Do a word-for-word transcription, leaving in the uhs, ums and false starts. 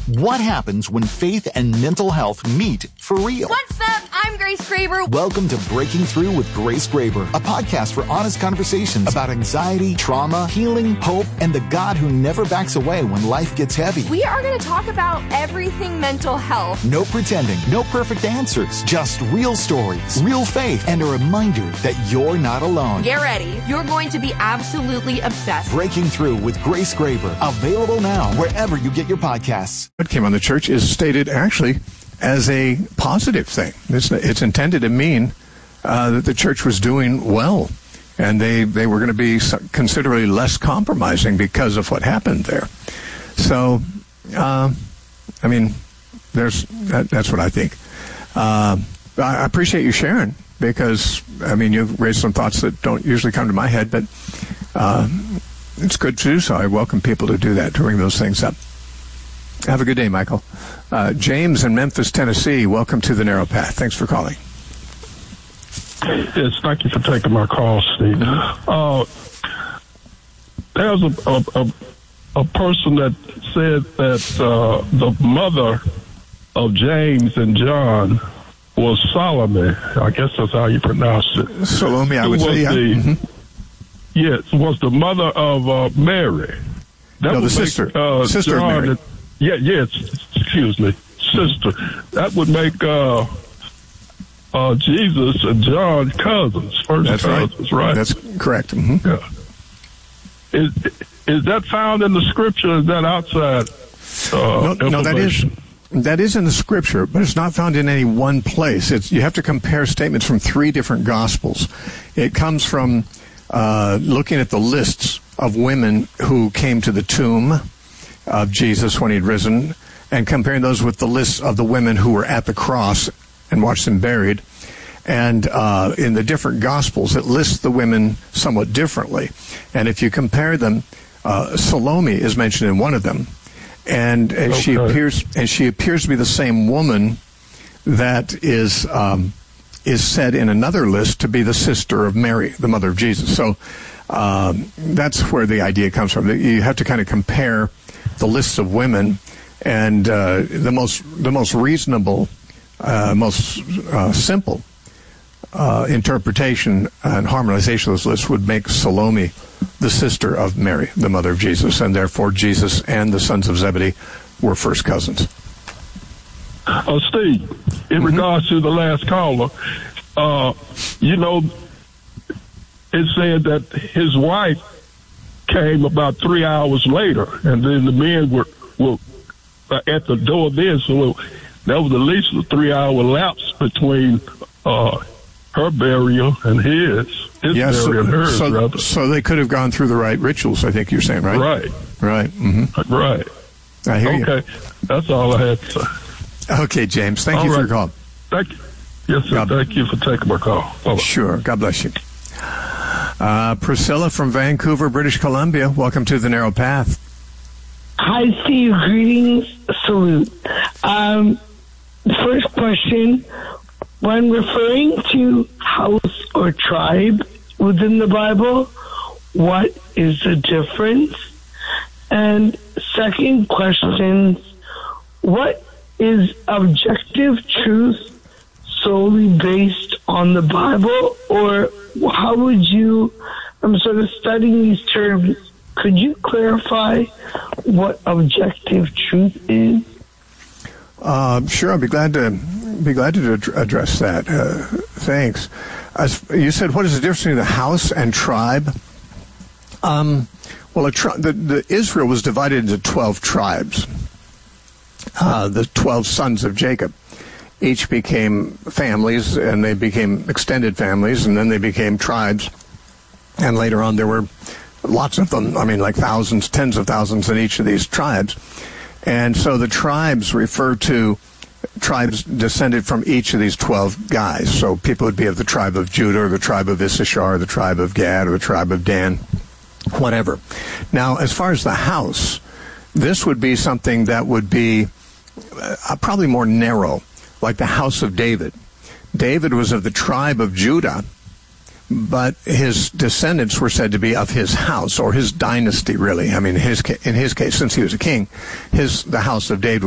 What happens when faith and mental health meet for real? What's up? I'm Grace Graber. Welcome to Breaking Through with Grace Graber, a podcast for honest conversations about anxiety, trauma, healing, hope, and the God who never backs away when life gets heavy. We are going to talk about everything mental health. No pretending, no perfect answers, just real stories, real faith, and a reminder that you're not alone. Get ready. You're going to be absolutely obsessed. Breaking Through with Grace Graber, available now wherever you get your podcasts. What came on the church is stated actually as a positive thing. It's, it's intended to mean uh, that the church was doing well, and they, they were going to be considerably less compromising because of what happened there. So, uh, I mean, there's that, that's what I think. Uh, I appreciate you sharing, because, I mean, you've raised some thoughts that don't usually come to my head, but uh, it's good to do so. I welcome people to do that, to bring those things up. Have a good day, Michael. Uh, James in Memphis, Tennessee, welcome to The Narrow Path. Thanks for calling. Yes, thank you for taking my call, Steve. Uh, there's a, a, a, a person that said that uh, the mother of James and John was Salome. I guess that's how you pronounce it. Salome, I would say, yeah. The, mm-hmm. Yes, was the mother of uh, Mary. That no, the make, sister. Uh, sister John, of Mary. Yeah, yes, excuse me, sister. That would make uh, uh, Jesus and John cousins, first That's cousins, right. right? That's correct. Mm-hmm. Yeah. Is is that found in the scripture? Or is that outside? Uh, no, no, that is that is in the scripture, but it's not found in any one place. It's you have to compare statements from three different gospels. It comes from uh, looking at the lists of women who came to the tomb of Jesus when he'd risen, and comparing those with the lists of the women who were at the cross and watched him buried. And uh, in the different Gospels, it lists the women somewhat differently. And if you compare them, uh, Salome is mentioned in one of them, and, and okay. she appears and she appears to be the same woman that is um, is said in another list to be the sister of Mary, the mother of Jesus. So um, that's where the idea comes from. You have to kind of compare the lists of women, and uh, the most the most reasonable, uh, most uh, simple uh, interpretation and harmonization of those lists would make Salome the sister of Mary, the mother of Jesus, and therefore Jesus and the sons of Zebedee were first cousins. Uh, Steve, in mm-hmm. regards to the last caller, uh, you know, it said that his wife came about three hours later, and then the men were were at the door then, so there was at least a three-hour lapse between uh, her burial and his, his yes, burial and hers, so, rather. So they could have gone through the right rituals, I think you're saying, right? Right. Right. Mm-hmm. Right. I hear okay. you. That's all I had to say. Okay, James. Thank all you right. for your call. Thank you. Yes, sir. God. Thank you for taking my call. Bye-bye. Sure. God bless you. Uh, Priscilla from Vancouver, British Columbia. Welcome to The Narrow Path. Hi, Steve. Greetings. Salute. Um, first question. When referring to house or tribe within the Bible, what is the difference? And second question, what is objective truth solely based on the Bible, or how would you, I'm sort of studying these terms, could you clarify what objective truth is? Uh, sure, I'd be glad to be glad to ad- address that. Uh, thanks. As you said, what is the difference between the house and tribe? Um, well, a tri- the, the Israel was divided into twelve tribes. Uh, the twelve sons of Jacob. Each became families, and they became extended families, and then they became tribes. And later on, there were lots of them. I mean, like thousands, tens of thousands in each of these tribes. And so the tribes refer to tribes descended from each of these twelve guys. So people would be of the tribe of Judah, or the tribe of Issachar, or the tribe of Gad, or the tribe of Dan, whatever. Now, as far as the house, this would be something that would be uh, probably more narrow, like the house of David. David was of the tribe of Judah, but his descendants were said to be of his house, or his dynasty, really. I mean, his in his case, since he was a king, his the house of David